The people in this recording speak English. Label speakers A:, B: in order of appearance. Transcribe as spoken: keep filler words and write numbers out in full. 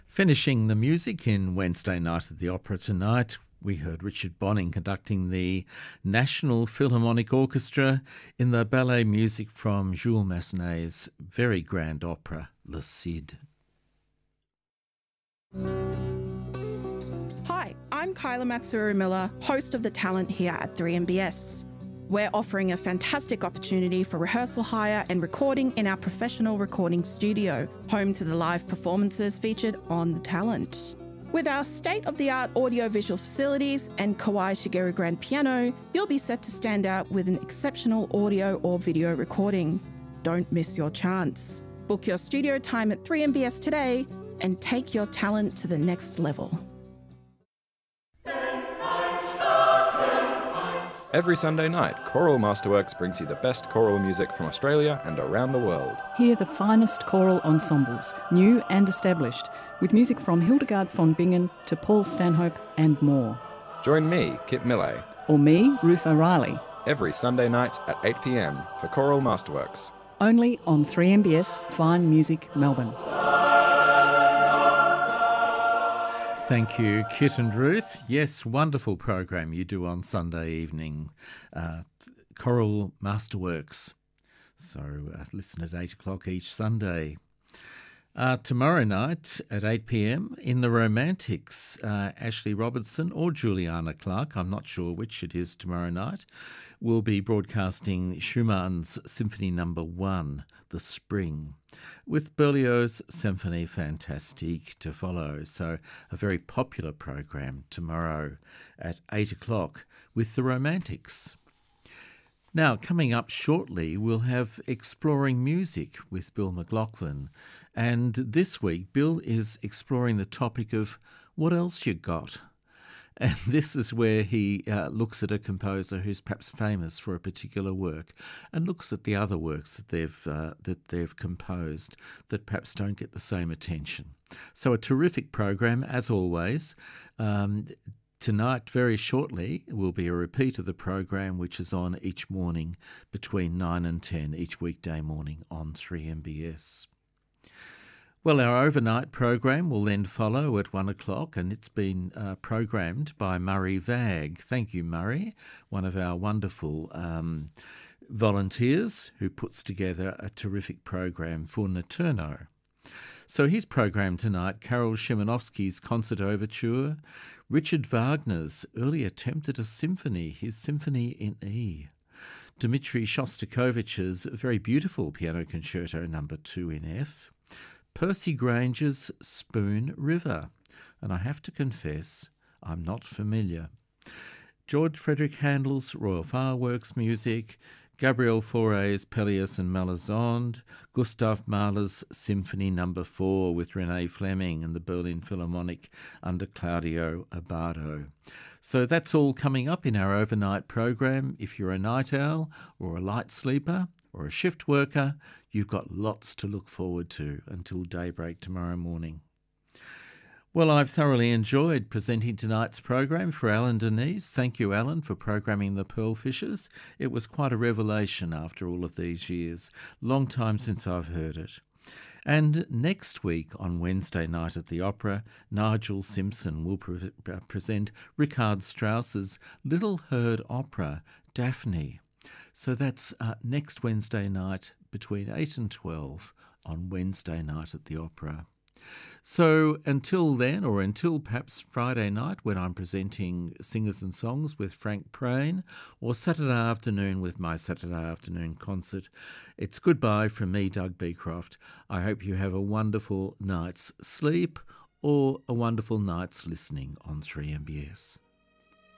A: Finishing the music in Wednesday Night at the Opera tonight, we heard Richard Bonning conducting the National Philharmonic Orchestra in the ballet music from Jules Massenet's very grand opera, Le Cid.
B: Hi, I'm Kyla Matsuru-Miller, host of The Talent here at three M B S. We're offering a fantastic opportunity for rehearsal hire and recording in our professional recording studio, home to the live performances featured on The Talent. With our state-of-the-art audio-visual facilities and Kawai Shigeru grand piano, you'll be set to stand out with an exceptional audio or video recording. Don't miss your chance. Book your studio time at three M B S today and take your talent to the next level.
C: Every Sunday night, Choral Masterworks brings you the best choral music from Australia and around the world.
D: Hear the finest choral ensembles, new and established, with music from Hildegard von Bingen to Paul Stanhope and more.
C: Join me, Kit Millay,
D: Or me, Ruth O'Reilly.
C: every Sunday night at eight p m for Choral Masterworks.
D: Only on three M B S Fine Music Melbourne.
A: Thank you, Kit and Ruth. Yes, wonderful program you do on Sunday evening, uh, Choral Masterworks. So uh, listen at eight o'clock each Sunday. Uh, tomorrow night at eight p m in The Romantics, uh, Ashley Robertson or Juliana Clark, I'm not sure which it is tomorrow night, will be broadcasting Schumann's Symphony Number One, The Spring, with Berlioz' Symphonie Fantastique to follow. So a very popular program tomorrow at eight o'clock with The Romantics. Now, coming up shortly, we'll have Exploring Music with Bill McLaughlin. And this week, Bill is exploring the topic of what else you got. And this is where he uh, looks at a composer who's perhaps famous for a particular work and looks at the other works that they've uh, that they've composed that perhaps don't get the same attention. So a terrific program, as always. Um, Tonight, very shortly, will be a repeat of the program, which is on each morning between nine and ten, each weekday morning on three M B S. Well, our overnight program will then follow at one o'clock, and it's been uh, programmed by Murray Vagg. Thank you, Murray, one of our wonderful um, volunteers who puts together a terrific program for Naturno. So his program tonight, Karol Szymanowski's Concert Overture, Richard Wagner's early attempt at a symphony, his Symphony in E, Dmitri Shostakovich's very beautiful Piano Concerto Number two in F, Percy Granger's Spoon River, and I have to confess, I'm not familiar, George Frederick Handel's Royal Fireworks music, Gabriel Fauré's Pelléas and Malazande, Gustav Mahler's Symphony Number four with René Fleming and the Berlin Philharmonic under Claudio Abbado. So that's all coming up in our overnight program. If you're a night owl or a light sleeper or a shift worker, you've got lots to look forward to until daybreak tomorrow morning. Well, I've thoroughly enjoyed presenting tonight's program for Alan Denise. Thank you, Alan, for programming the Pearlfishers. It was quite a revelation after all of these years. Long time since I've heard it. And next week, on Wednesday night at the Opera, Nigel Simpson will pre- present Richard Strauss's Little Heard opera, Daphne. So that's uh, next Wednesday night between eight and twelve on Wednesday night at the Opera. So until then, or until perhaps Friday night when I'm presenting Singers and Songs with Frank Prain, or Saturday afternoon with my Saturday afternoon concert, it's goodbye from me, Doug Beecroft. I hope you have a wonderful night's sleep or a wonderful night's listening on three M B S.